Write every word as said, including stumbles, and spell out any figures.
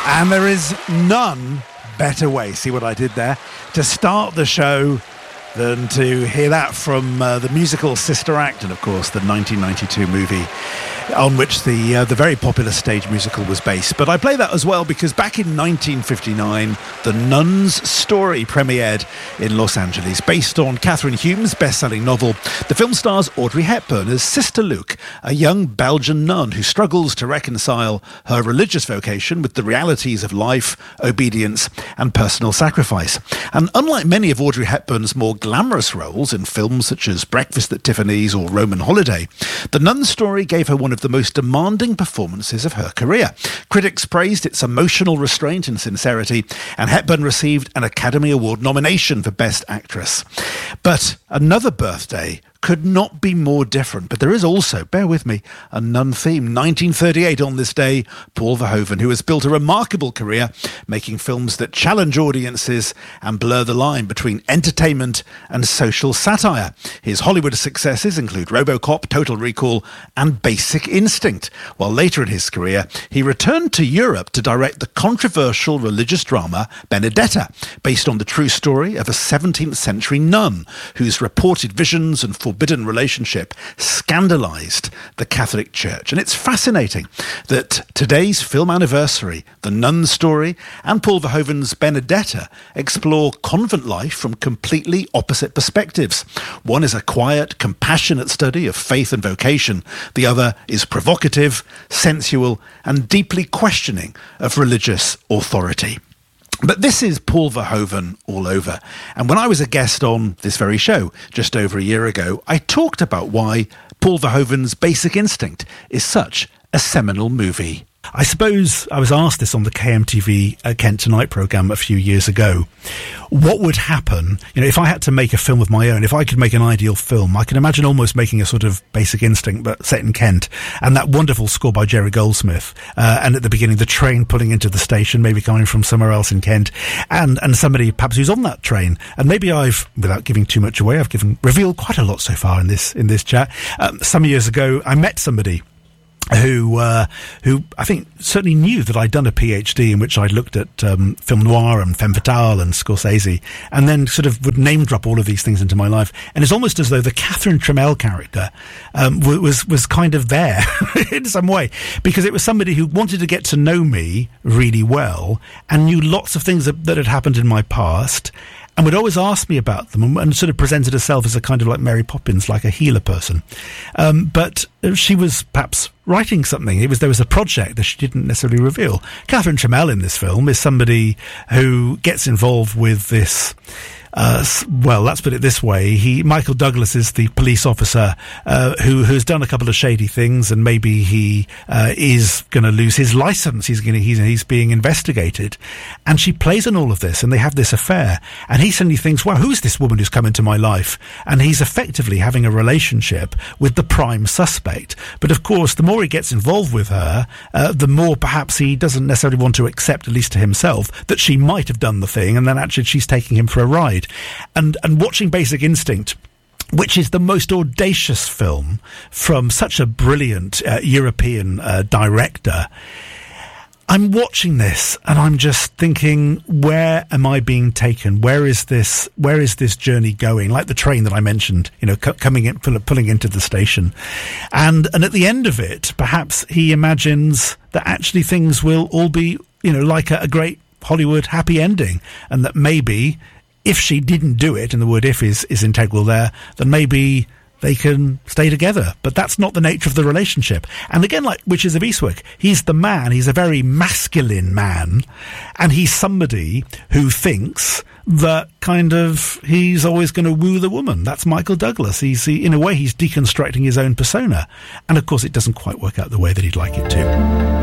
And there is none better way, see what I did there, to start the show than to hear that from uh, the musical Sister Act, and of course the nineteen ninety-two movie on which the uh, the very popular stage musical was based. But I play that as well because back in nineteen fifty-nine, The Nun's Story premiered in Los Angeles, based on Catherine Hume's best-selling novel. The film stars Audrey Hepburn as Sister Luke, a young Belgian nun who struggles to reconcile her religious vocation with the realities of life, obedience, and personal sacrifice. And unlike many of Audrey Hepburn's more glamorous roles in films such as Breakfast at Tiffany's or Roman Holiday, The Nun's Story gave her one of the most demanding performances of her career. Critics praised its emotional restraint and sincerity, and Hepburn received an Academy Award nomination for Best Actress. But another birthday could not be more different. But there is also, bear with me, a nun theme. nineteen thirty-eight on this day, Paul Verhoeven, who has built a remarkable career making films that challenge audiences and blur the line between entertainment and social satire. His Hollywood successes include RoboCop, Total Recall, and Basic Instinct. While later in his career, he returned to Europe to direct the controversial religious drama Benedetta, based on the true story of a seventeenth century nun whose reported visions and forbidden relationship scandalized the Catholic Church. And it's fascinating that today's film anniversary, The Nun's Story and Paul Verhoeven's Benedetta, explore convent life from completely opposite perspectives. One is a quiet, compassionate study of faith and vocation. The other is provocative, sensual, and deeply questioning of religious authority. But this is Paul Verhoeven all over. And when I was a guest on this very show just over a year ago, I talked about why Paul Verhoeven's Basic Instinct is such a seminal movie. I suppose I was asked this on the K M T V uh, Kent Tonight programme a few years ago. What would happen, you know, if I had to make a film of my own, if I could make an ideal film, I can imagine almost making a sort of Basic Instinct, but set in Kent, and that wonderful score by Jerry Goldsmith, uh, and at the beginning, the train pulling into the station, maybe coming from somewhere else in Kent, and, and somebody perhaps who's on that train. And maybe I've, without giving too much away, I've given, revealed quite a lot so far in this, in this chat. Um, some years ago, I met somebody who uh, who I think certainly knew that I'd done a PhD in which I'd looked at um, film noir and femme fatale and Scorsese, and then sort of would name drop all of these things into my life. And it's almost as though the Catherine Tremell character um, was was kind of there in some way, because it was somebody who wanted to get to know me really well and knew lots of things that, that had happened in my past, and would always ask me about them, and, and sort of presented herself as a kind of like Mary Poppins, like a healer person. Um, but she was perhaps writing something. It was there was a project that she didn't necessarily reveal. Catherine Tremell in this film is somebody who gets involved with this. Uh, well, let's put it this way. He, Michael Douglas is the police officer uh, who who's done a couple of shady things, and maybe he uh, is going to lose his license. He's going he's he's being investigated, and she plays on all of this, and they have this affair. And he suddenly thinks, "Wow, who's this woman who's come into my life?" And he's effectively having a relationship with the prime suspect. But of course, the more he gets involved with her, uh, the more perhaps he doesn't necessarily want to accept, at least to himself, that she might have done the thing, and then actually she's taking him for a ride. And and watching Basic Instinct, which is the most audacious film from such a brilliant uh, European uh, director, I'm watching this and I'm just thinking, where am I being taken? Where is this? Where is this journey going? Like the train that I mentioned, you know, c- coming in, pull, pulling into the station, and and at the end of it, perhaps he imagines that actually things will all be, you know, like a, a great Hollywood happy ending, and that maybe, if she didn't do it, and the word if is, is integral there, then maybe they can stay together. But that's not the nature of the relationship. And again, like Witches of Eastwick, he's the man, he's a very masculine man, and he's somebody who thinks that kind of he's always going to woo the woman. That's Michael Douglas. He's, he, in a way, he's deconstructing his own persona. And of course, it doesn't quite work out the way that he'd like it to.